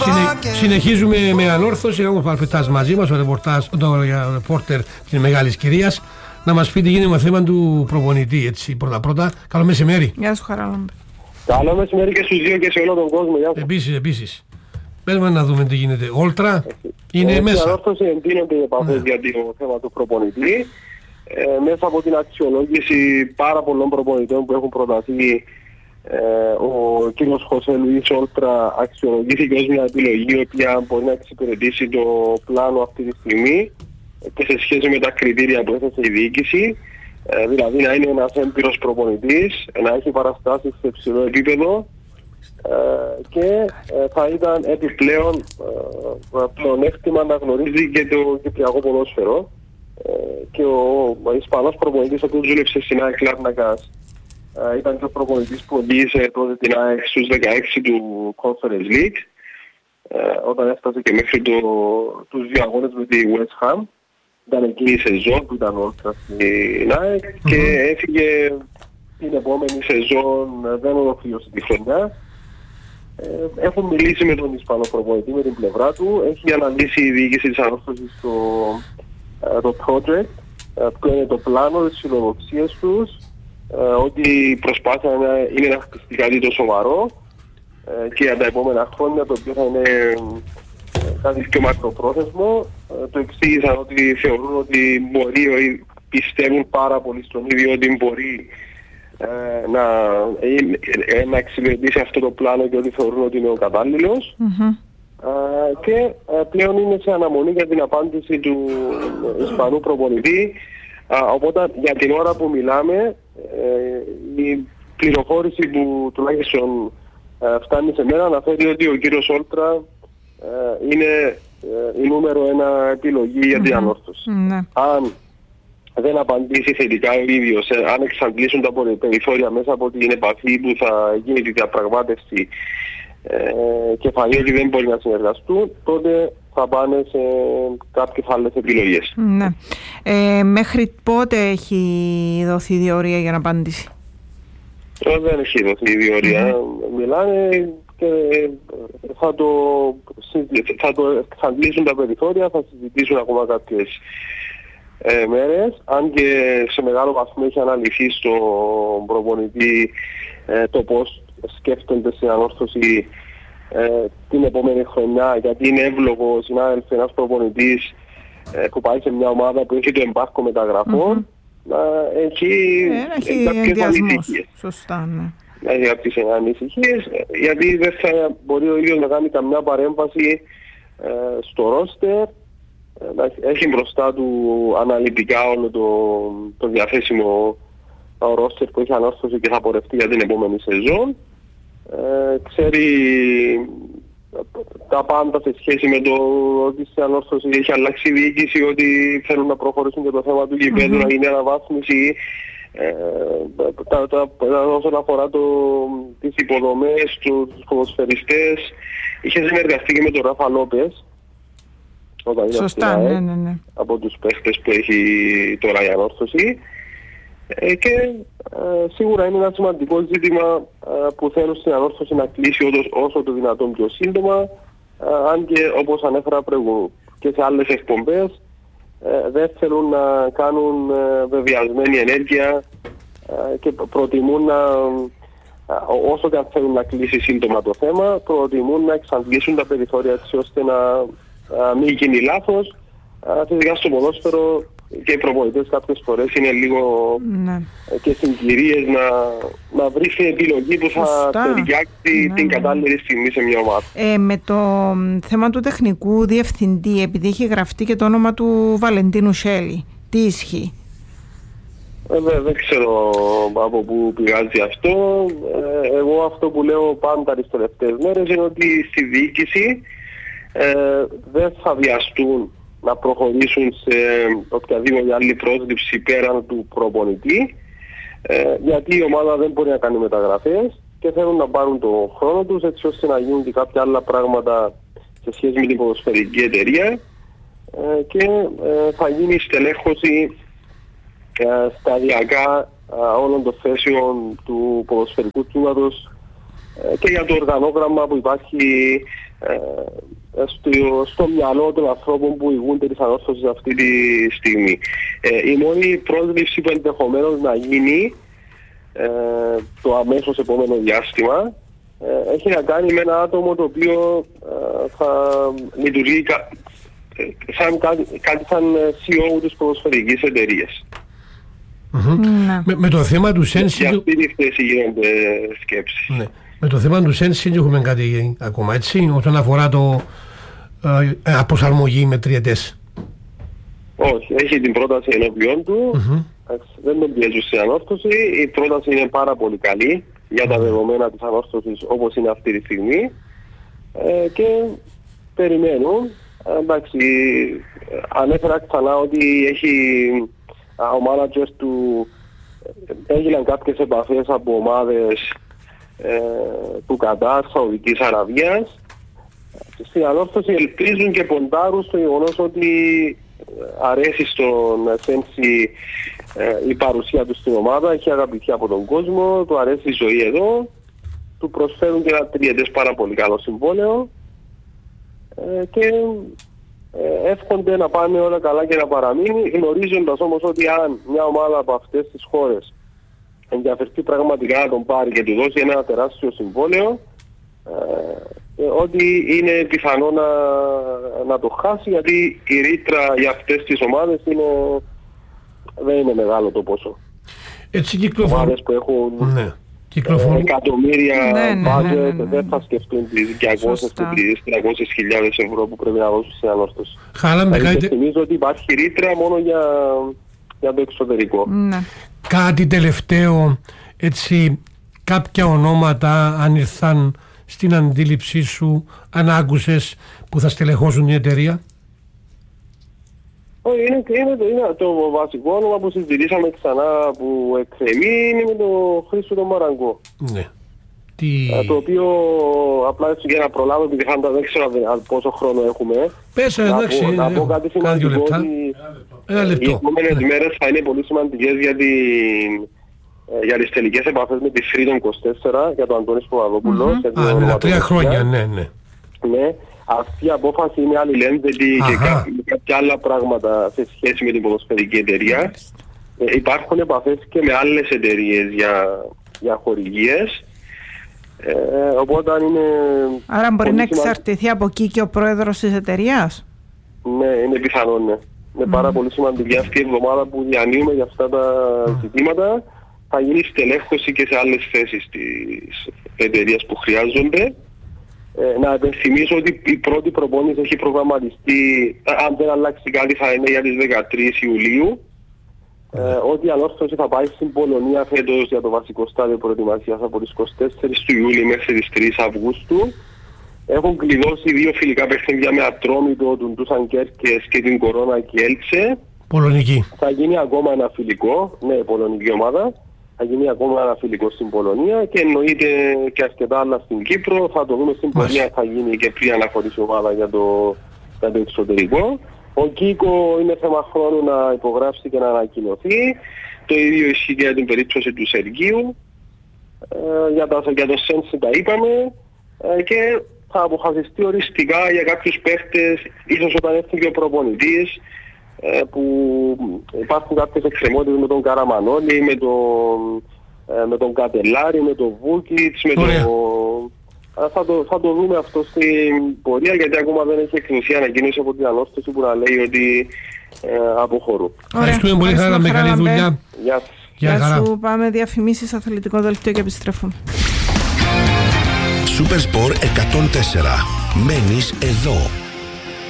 Συνεχίζουμε με ανόρθωση. Έχουμε παραπετάς μαζί μας ο ρεπόρτερ της Μεγάλης Κυρίας να μας πει τι γίνεται με θέμα του προπονητή. Έτσι, πρώτα. Καλό μεσημέρι. Γεια σου, Χαράλαμπε. Καλό μεσημέρι και στους δύο και σε όλο τον κόσμο. Γεια σας. Επίσης. Πέλουμε να δούμε τι γίνεται. Όλτρα είναι μέσα. Η ανόρθωση εντείνονται οι επαφές για το θέμα του προπονητή. Μέσα από την αξιολόγηση πάρα πολλών προπονητών που έχουν προταθεί, ο κύριος Χωσέ Λουίς Όλτρα αξιολογήθηκε ως μια επιλογή η οποία μπορεί να εξυπηρετήσει το πλάνο αυτή τη στιγμή και σε σχέση με τα κριτήρια που έθεσε η διοίκηση, δηλαδή να είναι ένας έμπειρος προπονητής, να έχει παραστάσεις σε υψηλό επίπεδο και θα ήταν επιπλέον πλεονέκτημα να γνωρίζει και το κυπριακό ποδόσφαιρο. Και ο Ισπανός προπονητής ο οποίος δούλεψε στην ΑΕΚ Λάρνακας ήταν και ο προπονητής που οδήγησε τότε την ΑΕΚ στους 16 του Conference League, όταν έφτασε και μέχρι τους δύο αγώνες με τη West Ham. Ήταν εκεί η σεζόν που ήταν Όλτρα στην ΑΕΚ και έφυγε την επόμενη σεζόν, δεν ολοκλήρωσε τη χρονιά. Έχουν μιλήσει με τον Ισπανό προπονητή, με την πλευρά του. Έχει αναλύσει η διοίκηση της ανόρθωσης το project, ποιο είναι το πλάνο, τις φιλοδοξίες τους, ότι η προσπάθεια είναι να χτιστεί κάτι το σοβαρό και για τα επόμενα χρόνια, το οποίο θα είναι κάτι πιο μακροπρόθεσμο. Το εξήγησαν ότι θεωρούν ότι μπορεί, πιστεύουν πάρα πολύ στον ίδιο ότι μπορεί να εξυπηρετήσει αυτό το πλάνο και ότι θεωρούν ότι είναι ο κατάλληλος. Και πλέον είναι σε αναμονή για την απάντηση του Ισπανού προπονητή. Οπότε για την ώρα που μιλάμε, η πληροφόρηση που τουλάχιστον φτάνει σε μένα αναφέρει ότι ο κύριος Όλτρα είναι η νούμερο ένα επιλογή για την ανόρθωση. Αν δεν απαντήσει θετικά ο ίδιος, αν εξαντλήσουν τα περιθώρια μέσα από την επαφή που θα γίνει τη διαπραγμάτευση και φανεί ότι δεν μπορεί να συνεργαστούν, τότε θα πάνε σε κάποιες άλλες επιλογές. Ναι. Μέχρι πότε έχει δοθεί διορία για να απαντήσει? Δεν έχει δοθεί διορία. Μιλάνε και θα το εξαντλήσουν τα περιθώρια, θα συζητήσουν ακόμα κάποιες μέρες, αν και σε μεγάλο βαθμό έχει αναλυθεί στον προπονητή το πώς σκέφτονται στην ανόρθωση την επόμενη χρονιά, γιατί είναι εύλογο, συνάδελφοι, ένας προπονητής που πάει σε μια ομάδα που έχει το εμπάρκο μεταγραφών να έχει κάποιες ανησυχίες. Σωστά, ναι. Να έχει κάποιες ανησυχίες, γιατί δεν θα μπορεί ο ίδιος να κάνει καμιά παρέμβαση στο ρόστερ, να έχει μπροστά του αναλυτικά όλο το διαθέσιμο ρόστερ που έχει ανόρθωση και θα πορευτεί για την επόμενη σεζόν. Ξέρει τα πάντα σε σχέση με το ότι στην ανόρθωση έχει αλλάξει η διοίκηση, ότι θέλουν να προχωρήσουν και το θέμα του γηπέδου, να γίνει αναβάθμιση. Όσον αφορά τις υποδομές, τους ποδοσφαιριστές, είχε συνεργαστεί και με τον Ράφα Λόπες. Σωστά, ναι. Από τους παίχτες που έχει τώρα η ανόρθωση. Και σίγουρα είναι ένα σημαντικό ζήτημα που θέλουν στην ανόρθωση να κλείσει όσο το δυνατόν πιο σύντομα, αν και όπως ανέφερα προηγούμενα και σε άλλες εκπομπές, δεν θέλουν να κάνουν βεβαιασμένη ενέργεια και προτιμούν όσο και αν θέλουν να κλείσει σύντομα το θέμα, προτιμούν να εξαντλήσουν τα περιθώρια έτσι ώστε να μην γίνει λάθος. Φυσικά στο ποδόσφαιρο και οι προπονητές κάποιες φορές είναι λίγο και συγκυρίες να βρει την επιλογή που θα ταιριάξει την κατάλληλη στιγμή σε μια ομάδα. Με το θέμα του τεχνικού διευθυντή, επειδή έχει γραφτεί και το όνομα του Βαλεντίνου Σέλη, τι ισχύει? Δεν ξέρω από πού πηγάζει αυτό. Εγώ αυτό που λέω πάντα τις τελευταίες μέρες είναι ότι στη διοίκηση δεν θα βιαστούν να προχωρήσουν σε οποιαδήποτε άλλη πρόσληψη πέραν του προπονητή, γιατί η ομάδα δεν μπορεί να κάνει μεταγραφές και θέλουν να πάρουν το χρόνο τους έτσι ώστε να γίνουν και κάποια άλλα πράγματα σε σχέση με την ποδοσφαιρική εταιρεία και θα γίνει στελέχωση σταδιακά όλων των θέσεων του ποδοσφαιρικού τμήματος και για το οργανόγραμμα που υπάρχει στο μυαλό των ανθρώπων που ηγούνται της ανόρθωσης αυτή τη στιγμή. Η μόνη πρόσληψη που ενδεχομένως να γίνει το αμέσως επόμενο διάστημα έχει να κάνει με ένα άτομο το οποίο θα λειτουργεί κάτι σαν CEO της ποδοσφαιρικής εταιρείας. Με το θέμα του Σένσι... Για αυτή τη θέση γίνονται σκέψεις. Ναι. Με το θέμα του Σένσι έχουμε κάτι ακόμα, έτσι, όσον αφορά το αποσαρμογή με τριετές. Όχι, έχει την πρόταση ενώπιον του, δεν τον πιέζουν στην ανόρθωση. Η πρόταση είναι πάρα πολύ καλή για τα δεδομένα της ανόρθωσης όπως είναι αυτή τη στιγμή και περιμένουν. Εντάξει, ανέφερα ξανά ότι ο μάνατζερ του έγιναν κάποιες επαφές από ομάδες του Κατάρ, Σαουδικής Αραβίας. Στην ανόρθωση ελπίζουν και ποντάρουν στο γεγονός ότι αρέσει στον Σένσι η παρουσία του στην ομάδα, έχει αγαπηθεί από τον κόσμο, του αρέσει η ζωή εδώ, του προσφέρουν και ένα τριετές πάρα πολύ καλό συμβόλαιο και εύχονται να πάνε όλα καλά και να παραμείνει, γνωρίζοντας όμως ότι αν μια ομάδα από αυτές τις χώρες ενδιαφερθεί πραγματικά να τον πάρει και του δώσει ένα τεράστιο συμβόλαιο, ότι είναι πιθανό να το χάσει, γιατί η ρήτρα για αυτές τις ομάδες δεν είναι μεγάλο το πόσο. Έτσι κυκλοφορούν. Ομάδες που έχουν εκατομμύρια budget δεν θα σκεφτούν τις 200 και τις 300.000 ευρώ που πρέπει να δώσουν στην ανόρθωση. Και θυμίζω ότι υπάρχει ρήτρα μόνο για το εξωτερικό. Κάτι τελευταίο, έτσι, κάποια ονόματα αν ήρθαν στην αντίληψή σου, αν άκουσες, που θα στελεχώσουν την εταιρεία? Είναι το βασικό όνομα που συζητήσαμε ξανά που εκκρεμεί, είναι με τον Χρήστο τον Μαραγκό. Ναι. Το οποίο απλά έτσι για να προλάβω, επειδή δεν ξέρω πόσο χρόνο έχουμε. Πες, εντάξει, να πω κάτι σημαντικό, ότι οι επόμενες μέρες θα είναι πολύ σημαντικές για τις τελικές επαφές με τη Freedom 24, για τον Αντώνη Παπαδόπουλο. Ναι, 3 χρόνια, ναι. Ναι. Αυτή η απόφαση είναι αλληλένδετη και κάποια άλλα πράγματα σε σχέση με την ποδοσφαιρική εταιρεία. Υπάρχουν επαφές και με άλλες εταιρείες για χορηγίες. Οπότε είναι... Άρα μπορεί να εξαρτηθεί από εκεί και ο πρόεδρος της εταιρείας? Ναι, είναι πιθανό, ναι. Είναι πάρα πολύ σημαντική αυτή η εβδομάδα που διανύουμε για αυτά τα ζητήματα. Θα γίνει στελέχωση και σε άλλες θέσεις της εταιρείας που χρειάζονται. Να επενθυμίσω ότι η πρώτη προπόνηση έχει προγραμματιστεί, αν δεν αλλάξει κάτι θα είναι για τις 13 Ιουλίου. Ότι η ανόρθωση θα πάει στην Πολωνία φέτος για το βασικό στάδιο προετοιμασίας από τις 24 του Ιούλη μέχρι τις 3 Αυγούστου. Έχουν κλειδώσει 2 φιλικά παιχνίδια με Ατρόμητο, τον Τούσαν Κέρκες και την Κορώνα και Έλτσε. Πολωνική. Θα γίνει ακόμα ένα φιλικό, ναι, πολωνική ομάδα. Θα γίνει ακόμα ένα φιλικό στην Πολωνία και εννοείται και αρκετά άλλα στην Κύπρο. Θα το δούμε στην Πολωνία, θα γίνει και πριν αναχωρήσει η ομάδα για το εξωτερικό. Ο Κίκο είναι θέμα χρόνου να υπογράψει και να ανακοινωθεί. Το ίδιο ισχύει και για την περίπτωση του Σεργίου. Για το Σένσι τα είπαμε. Και θα αποφασιστεί οριστικά για κάποιους παίχτες, ίσως όταν έρθει και ο προπονητής, που υπάρχουν κάποιες εκκρεμότητες με τον Καραμανόλη, με τον Κατελάρη, με τον Βούκιτς, θα το δούμε αυτό στην πορεία, γιατί ακόμα δεν έχει εκκριθεί ανακοίνωση από την ανόρθωση που να λέει ότι αποχωρούν. Ευχαριστούμε πολύ, Χαρά, με καλή δουλειά. Γεια σου, πάμε διαφημίσεις, αθλητικό δελτίο και επιστρέφουμε. Super Sport 104. Μένεις εδώ.